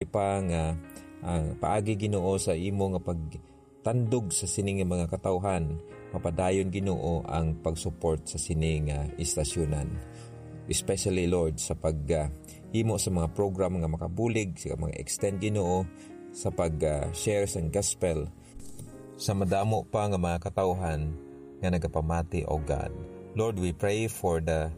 pa nga ang paagi Ginoo sa imo nga pagtandog sa sining mga katawhan, mapadayon Ginoo ang pag-support sa sining istasyonan. Especially Lord sa himo sa mga program nga makabulig, sa mga extend Ginoo sa pag-share sa gospel sa madamo pa nga mga katawhan nga nagapamati o God. Lord, we pray for the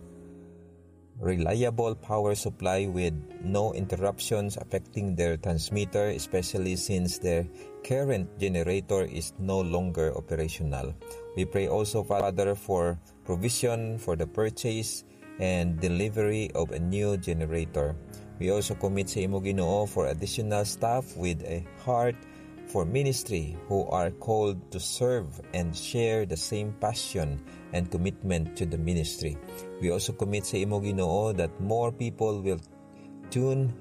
reliable power supply with no interruptions affecting their transmitter, especially since their current generator is no longer operational. We pray also, Father, for provision for the purchase and delivery of a new generator. We also commit sa imo Ginoo for additional staff with a heart for ministry who are called to serve and share the same passion and commitment to the ministry. We also commit sa imo Ginoo that more people will tune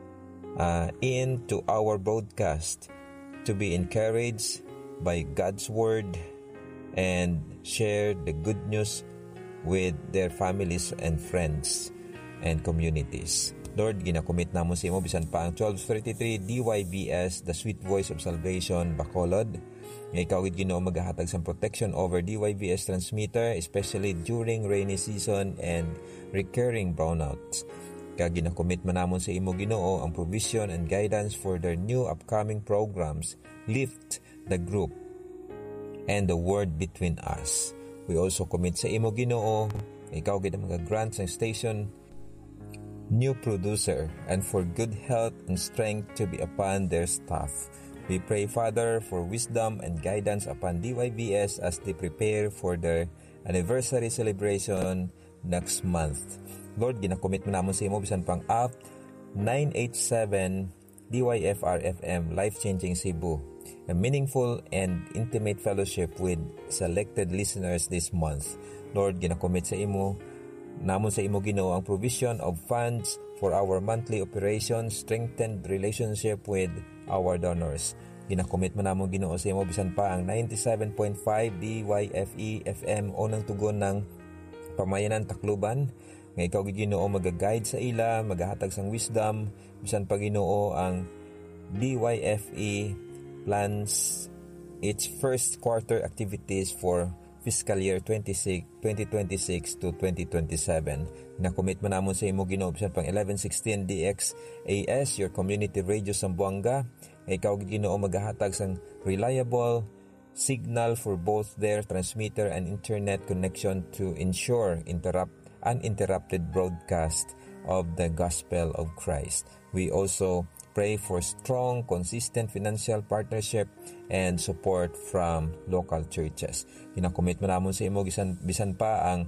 in to our broadcast to be encouraged by God's word and share the good news with their families and friends and communities. Lord, ginakomit namo sa imo bisan pa ang 1233 DYBS, the Sweet Voice of Salvation, Bacolod. Nga ikaw gid Ginoo magahatag sa protection over DYBS transmitter, especially during rainy season and recurring brownouts. Kag ginakomit man namon sa imo Ginoo ang provision and guidance for their new upcoming programs. Lift the group and the word between us. We also commit sa imo Ginoo, ikaw gid ang mag-grant sa station new producer and for good health and strength to be upon their staff. We pray, Father, for wisdom and guidance upon DYBS as they prepare for their anniversary celebration next month. Lord, ginakomit mo namon sa imo bisan pang app 987 DYFR-FM Life-Changing Cebu, a meaningful and intimate fellowship with selected listeners this month. Lord, ginakomit sa imo namon sa imo Ginoo ang provision of funds for our monthly operations, strengthened relationship with our donors. Ginakomit man namon Ginoo sa imo bisan pa ang 97.5 DYFE FM unang tugon ng Pamayanan Tacloban. Nga ikaw Ginoo magaguide sa ila, magahatag sang wisdom bisan pa Ginoo ang DYFE plans its first quarter activities for fiscal year 2026 to 2027. Nakomit man namon sa imo Ginoo bisan pang 1116 DXAS, your community radio Zamboanga. Ikaw Ginoo magahatag sang reliable signal for both their transmitter and internet connection to ensure uninterrupted broadcast of the gospel of Christ. We also pray for strong, consistent financial partnership and support from local churches. Ginakomit mo namon sa imo bisan pa ang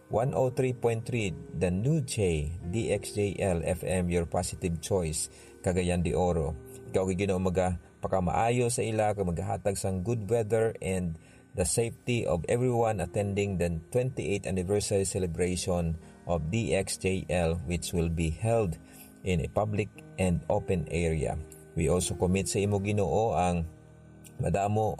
103.3 The New J DXJL FM, your positive choice, Cagayan de Oro. Ikaw Ginoo pakamaayo sa ila kag magahatag sang good weather and the safety of everyone attending the 28th anniversary celebration of DXJL, which will be held in a public and open area. We also commit sa imo Ginoo ang madamo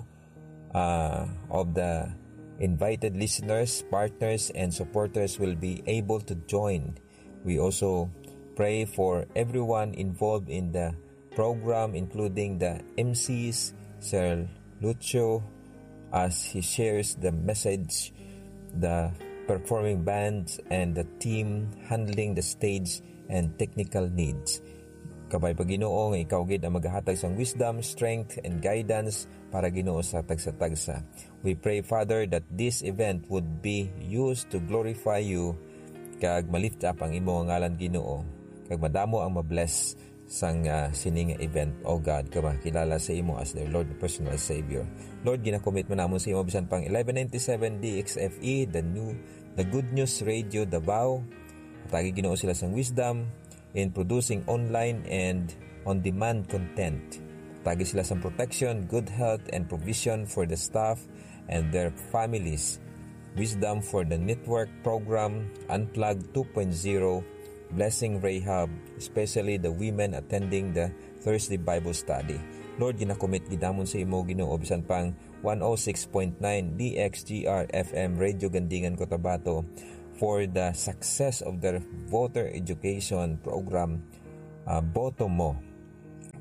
of the invited listeners, partners, and supporters will be able to join. We also pray for everyone involved in the program, including the MCs, Sir Lucio, as he shares the message, the performing bands, and the team handling the stage and technical needs. Kabay pa Ginoo nga ikaw gid ang magahatag sang wisdom, strength, and guidance para Ginoo sa tagsa-tagsa. We pray, Father, that this event would be used to glorify you kag malift up ang imo nga ngalan Ginoo kag madamo ang mabless sang sining event, O God, kamakilala sa imo as their Lord and personal Savior. Lord, ginakomit mo namon sa imo bisan pang 1197 DXFE, the Good News Radio Davao. Tagi Ginoo sila sang wisdom in producing online and on-demand content. Tagi sila sang protection, good health, and provision for the staff and their families. Wisdom for the network program, Unplugged 2.0, Blessing Rahab, especially the women attending the Thursday Bible Study. Lord, ginakomit gidamon sa imo Ginoo bisan pang 106.9 DXGR FM Radio Gandingan Cotabato for the success of their voter education program, Boto Mo.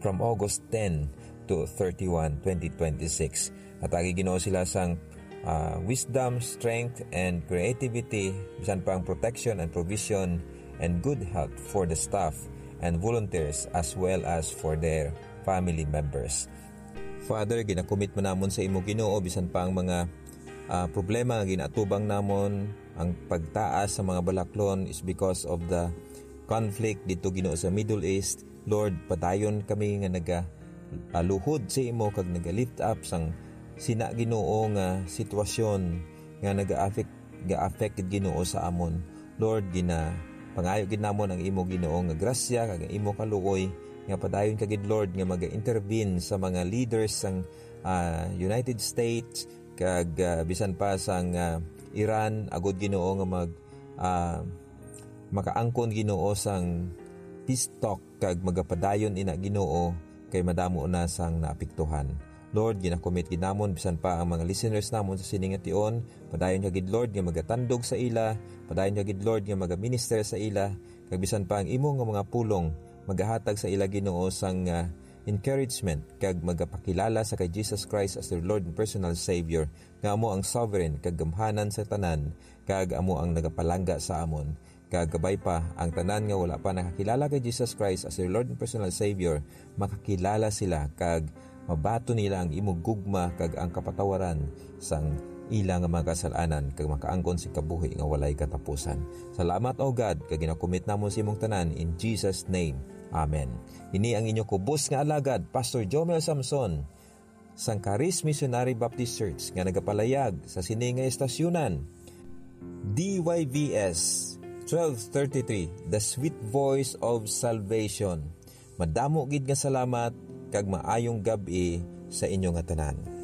from August 10 to 31, 2026. At agi Ginoo sila sang wisdom, strength, and creativity, bisan pa ang protection and provision and good health for the staff and volunteers as well as for their family members. Father, ginakomit mo namon sa imo Ginoo bisan pa ang mga problema nga ginatubang namon. Ang pagtaas sa mga balaklon is because of the conflict dito Ginoo sa Middle East. Lord, padayon kami nga luhod sa imo kag naga-lift up sang sina Ginoo nga sitwasyon nga ga-affect Ginoo sa amon. Lord, pangayo gid namon ang imo Ginoo nga grasya kag ang imo kaluoy nga padayon kagid Lord nga maga-intervene sa mga leaders sang United States kag bisan pa sang Iran agud Ginoo nga makaangkon Ginoo sang peace talk kag magapadayon ina Ginoo kay madamo na sang naapektuhan. Lord, ginakomit gid namon bisan pa ang mga listeners namon sa sining ation, padayon kagid Lord nga magatandog sa ila, padayon kagid Lord nga magaminister sa ila, kag bisan pa ang imo nga mga pulong magahatag sa ila Ginoo sang encouragement kag magapakilala sa kay Jesus Christ as their Lord and personal Savior, nga amo ang sovereign kag gamhanan sa tanan, kag amo ang nagapalangga sa amon. Kag gabay pa ang tanan nga wala pa nakakilala kay Jesus Christ as their Lord and personal Savior, makakilala sila kag mabato nila ang imong gugma kag ang kapatawaran sang ilang mga kasalanan kag makaangkon si kabuhi nga walay katapusan. Salamat o God kag ginakomit namon sa imong tanan in Jesus name. Amen. Ini ang inyo kubos nga alagad, Pastor Jomel Samson, sang Charis Missionary Baptist Church nga nagapalayag sa sini nga estasyunan, DYVS 1233, The Sweet Voice of Salvation. Madamo gid nga salamat kag maayong gabi sa inyo nga tanan.